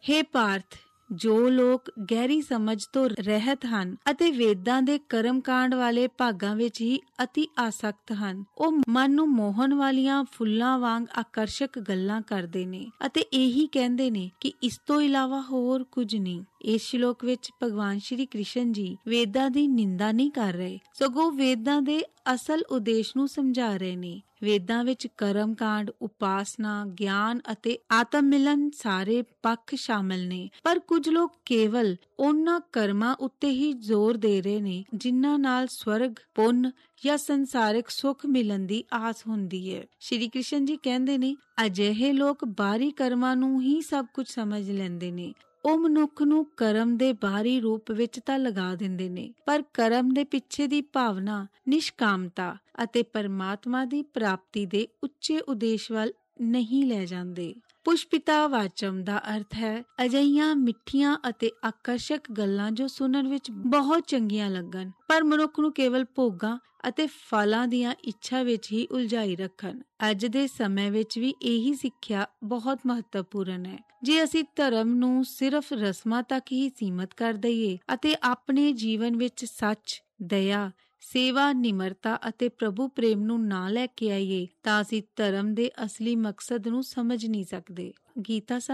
ਹੇ ਪਾਰਥ, ਜੋ ਲੋਕ ਗਹਿਰੀ ਸਮਝ ਤੋਂ ਰਹਿਤ ਹਨ ਅਤੇ ਵੇਦਾਂ ਦੇ ਕਰਮਕਾਂਡ ਵਾਲੇ ਭਾਗਾਂ ਵਿੱਚ ਹੀ ਅਤੀ ਆਸਕਤ ਹਨ, ਉਹ ਮਨ ਨੂੰ ਮੋਹਣ ਵਾਲੀਆਂ ਫੁੱਲਾਂ ਵਾਂਗ ਆਕਰਸ਼ਕ ਗੱਲਾਂ ਕਰਦੇ ਨੇ ਅਤੇ ਇਹੀ ਕਹਿੰਦੇ ਨੇ ਕਿ ਇਸ ਤੋਂ ਇਲਾਵਾ ਹੋਰ ਕੁਝ ਨਹੀਂ। ਇਸ ਸ਼ਲੋਕ ਵਿੱਚ ਭਗਵਾਨ ਸ਼੍ਰੀ ਕ੍ਰਿਸ਼ਨ ਜੀ ਵੇਦਾਂ ਦੀ ਨਿੰਦਾ ਨਹੀਂ ਕਰ ਰਹੇ, ਸਗੋਂ ਵੇਦਾਂ ਦੇ ਅਸਲ ਉਦੇਸ਼ ਨੂੰ ਸਮਝਾ ਰਹੇ ਨੇ। ਵੇਦਾਂ ਵਿੱਚ ਕਰਮ ਕਾਂਡ, ਉਪਾਸਨਾ, ਗਿਆਨ ਅਤੇ ਆਤਮ ਮਿਲਨ ਸਾਰੇ ਪੱਖ ਸ਼ਾਮਲ ਨੇ, ਪਰ ਕੁਝ ਲੋਕ ਕੇਵਲ ਉਹਨਾਂ ਕਰਮਾਂ ਉੱਤੇ ਹੀ ਜ਼ੋਰ ਦੇ ਰਹੇ ਨੇ ਜਿਨ੍ਹਾਂ ਨਾਲ ਸਵਰਗ, ਪੁੰਨ ਜਾਂ ਸੰਸਾਰਿਕ ਸੁੱਖ ਮਿਲਣ ਦੀ ਆਸ ਹੁੰਦੀ ਹੈ। ਸ਼੍ਰੀ ਕ੍ਰਿਸ਼ਨ ਜੀ ਕਹਿੰਦੇ ਨੇ, ਅਜਿਹੇ ਲੋਕ ਬਾਹਰੀ ਕਰਮਾਂ ਨੂੰ ਹੀ ਸਭ ਕੁਝ ਸਮਝ ਲੈਂਦੇ ਨੇ। ਉਹ ਮਨੁੱਖ ਨੂੰ ਕਰਮ ਦੇ ਬਾਹਰੀ ਰੂਪ ਵਿੱਚ ਤਾਂ ਲਗਾ ਦਿੰਦੇ ਨੇ, ਪਰ ਕਰਮ ਦੇ ਪਿੱਛੇ ਦੀ ਭਾਵਨਾ, ਨਿਸ਼ਕਾਮਤਾ ਅਤੇ ਪਰਮਾਤਮਾ ਦੀ ਪ੍ਰਾਪਤੀ ਦੇ ਉੱਚੇ ਉਦੇਸ਼ ਵੱਲ ਨਹੀਂ ਲੈ ਜਾਂਦੇ। ਪੁਸ਼ਪਿਤਾ ਵਾਚਮ ਦਾ ਅਰਥ ਹੈ ਅਜਿਹੀਆਂ ਮਿੱਠੀਆਂ ਅਤੇ ਆਕਰਸ਼ਕ ਗੱਲਾਂ ਜੋ ਸੁਣਨ ਵਿੱਚ ਬਹੁਤ ਚੰਗੀਆਂ ਲੱਗਣ, ਪਰ ਮਨੁੱਖ ਨੂੰ ਕੇਵਲ ਭੋਗਾਂ ਅਤੇ ਫਲਾਂ ਦੀਆਂ ਇੱਛਾ ਵਿੱਚ ਹੀ ਉਲਝਾਈ ਰੱਖਣ। ਅੱਜ ਦੇ ਸਮੇਂ ਵਿੱਚ ਵੀ ਇਹੀ ਸਿੱਖਿਆ ਬਹੁਤ ਮਹੱਤਵਪੂਰਨ ਹੈ। ਜੇ ਅਸੀਂ ਧਰਮ ਨੂੰ ਸਿਰਫ ਰਸਮਾਂ ਤੱਕ ਹੀ ਸੀਮਤ ਕਰ ਦਈਏ ਅਤੇ ਆਪਣੇ ਜੀਵਨ ਵਿੱਚ ਸੱਚ, ਦਇਆ, ਸੇਵਾ, ਨਿਮਰਤਾ ਅਤੇ ਪ੍ਰਭੂ ਪ੍ਰੇਮ ਨੂੰ ਨਾ ਲੈ ਕੇ ਆਈਏ ਤਾਂ ਅਸੀਂ ਧਰਮ ਦੇ ਅਸਲੀ ਮਕਸਦ ਨੂੰ ਸਮਝ ਨਹੀਂ ਸਕਦੇ। ਗੀਤਾ